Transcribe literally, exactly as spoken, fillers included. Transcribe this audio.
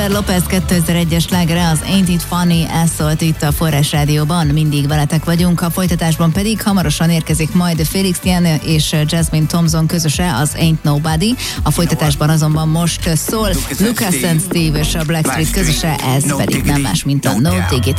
Lopez kétezer-egyes slágere, az Ain't It Funny, ez szólt itt a Forrás Rádióban, mindig veletek vagyunk, a folytatásban pedig hamarosan érkezik majd Felix Jen és Jasmine Thompson közöse, az Ain't Nobody, a folytatásban azonban most szól Lucas and Steve és a Blackstreet közöse, ez pedig nem más, mint a No Dig It.